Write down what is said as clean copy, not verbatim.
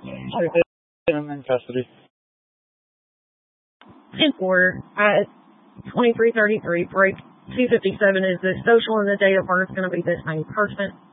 I'm in custody. 10-4 at 2333, break 257. Is the social and the date of birth going to be the same person?